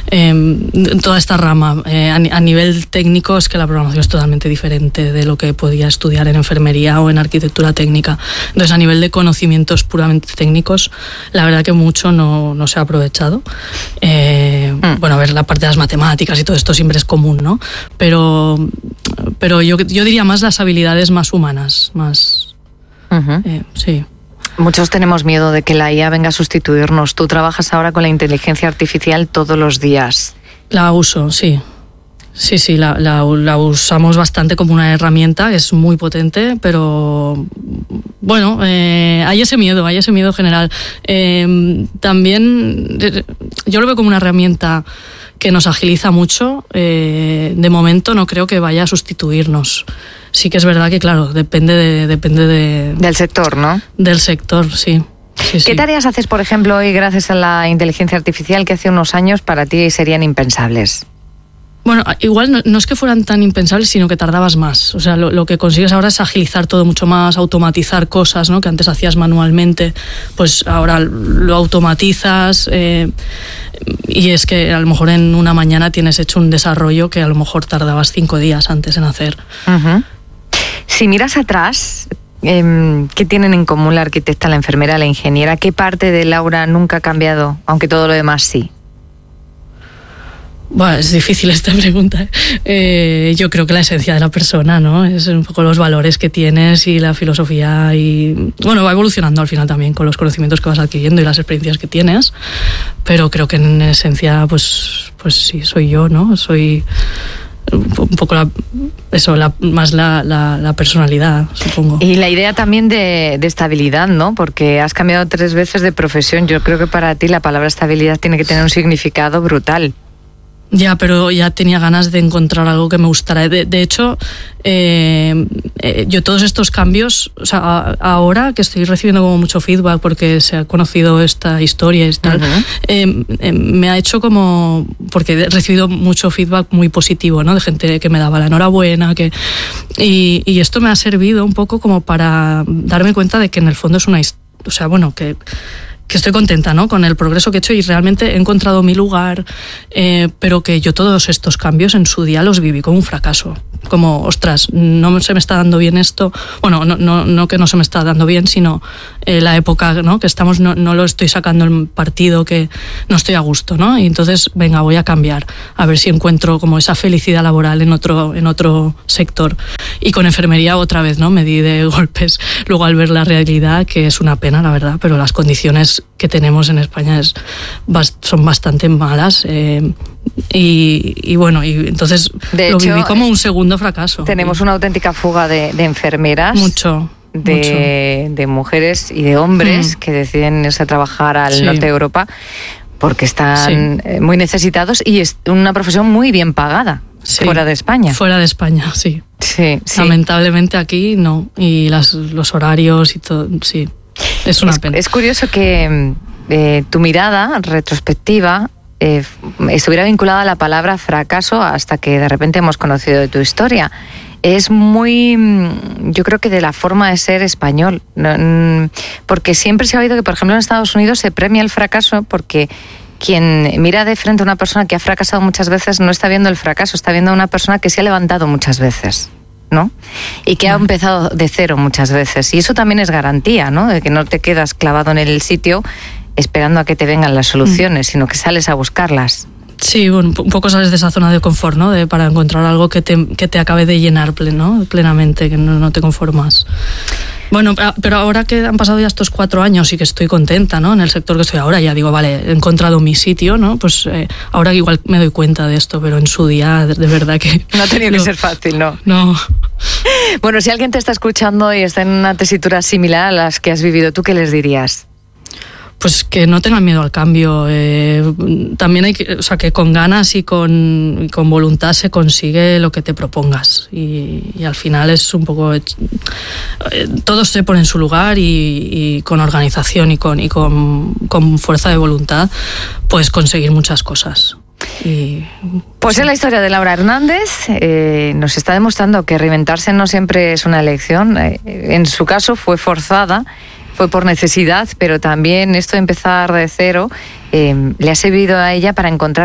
toda esta rama. A nivel técnico es que la programación es totalmente diferente de lo que podía estudiar en enfermería o en arquitectura técnica. Entonces, a nivel de conocimientos puramente técnicos, la verdad que mucho no se ha aprovechado. Bueno, a ver, la parte de las matemáticas y todo esto siempre es común, ¿no? Pero yo diría más las habilidades más humanas, más... sí. Muchos tenemos miedo de que la IA venga a sustituirnos. Tú trabajas ahora con la inteligencia artificial todos los días. La uso, sí. Sí, la usamos bastante como una herramienta, es muy potente, pero bueno, hay ese miedo general. También yo lo veo como una herramienta que nos agiliza mucho. De momento no creo que vaya a sustituirnos. Sí que es verdad que, claro, depende del sector, ¿no? Del sector, sí. ¿Qué tareas haces, por ejemplo, hoy gracias a la inteligencia artificial que hace unos años para ti serían impensables? Bueno, igual no es que fueran tan impensables, sino que tardabas más. O sea, lo que consigues ahora es agilizar todo mucho más, automatizar cosas, ¿no? Que antes hacías manualmente, pues ahora lo automatizas. Y es que a lo mejor en una mañana tienes hecho un desarrollo que a lo mejor tardabas 5 días antes en hacer. Si miras atrás, ¿qué tienen en común la arquitecta, la enfermera, la ingeniera? ¿Qué parte de Laura nunca ha cambiado, aunque todo lo demás sí? Bueno, es difícil esta pregunta. Yo creo que la esencia de la persona, ¿no? Es un poco los valores que tienes y la filosofía y... Bueno, va evolucionando al final también con los conocimientos que vas adquiriendo y las experiencias que tienes, pero creo que en esencia, pues sí, soy yo, ¿no? Soy un poco más la personalidad, supongo. Y la idea también de estabilidad, ¿no? Porque has cambiado 3 veces de profesión. Yo creo que para ti la palabra estabilidad tiene que tener un significado brutal. Ya, pero ya tenía ganas de encontrar algo que me gustara. De hecho, yo todos estos cambios, o sea, ahora que estoy recibiendo como mucho feedback porque se ha conocido esta historia y tal, me ha hecho como... Porque he recibido mucho feedback muy positivo, ¿no? De gente que me daba la enhorabuena, y esto me ha servido un poco como para darme cuenta de que en el fondo es una... O sea, bueno, que estoy contenta, ¿no? Con el progreso que he hecho y realmente he encontrado mi lugar, pero que yo todos estos cambios en su día los viví como un fracaso. Como, ostras, no se me está dando bien esto. Bueno, no que no se me está dando bien, sino la época, ¿no? Que estamos, no lo estoy sacando el partido, que no estoy a gusto, ¿no? Y entonces, venga, voy a cambiar, a ver si encuentro como esa felicidad laboral en otro sector. Y con enfermería otra vez, ¿no? Me di de golpes luego al ver la realidad, que es una pena, la verdad, pero las condiciones que tenemos en España son bastante malas, y bueno, y entonces de lo hecho, viví como un segundo fracaso. Tenemos una auténtica fuga de enfermeras, de mujeres y de hombres que deciden irse a trabajar al norte de Europa porque están muy necesitados, y es una profesión muy bien pagada. Fuera de España. Fuera de España, sí. Lamentablemente aquí no, y los horarios y todo, sí. Es una pena. Es curioso que tu mirada retrospectiva estuviera vinculada a la palabra fracaso hasta que de repente hemos conocido de tu historia. Es muy, yo creo que de la forma de ser español, porque siempre se ha oído que, por ejemplo, en Estados Unidos se premia el fracaso porque quien mira de frente a una persona que ha fracasado muchas veces no está viendo el fracaso, está viendo a una persona que se ha levantado muchas veces, ¿no? Y que ha empezado de cero muchas veces. Y eso también es garantía, ¿no? De que no te quedas clavado en el sitio esperando a que te vengan las soluciones, sino que sales a buscarlas. Sí, bueno, un poco sales de esa zona de confort, ¿no? Para encontrar algo que te acabe de llenar plenamente, que no te conformas. Bueno, pero ahora que han pasado ya estos 4 años y que estoy contenta, ¿no? En el sector que estoy ahora, ya digo, vale, he encontrado mi sitio, ¿no? Pues ahora igual me doy cuenta de esto, pero en su día, de verdad que... No ha tenido que ser fácil, ¿no? No. Bueno, si alguien te está escuchando y está en una tesitura similar a las que has vivido, ¿tú qué les dirías? Pues que no tengan miedo al cambio. También hay que, o sea, que con ganas y con voluntad se consigue lo que te propongas. Y al final es un poco... todos se ponen en su lugar y con organización y con fuerza de voluntad puedes conseguir muchas cosas. Pues es la historia de Laura Hernández. Nos está demostrando que reinventarse no siempre es una elección. En su caso fue forzada, fue por necesidad, pero también esto de empezar de cero le ha servido a ella para encontrar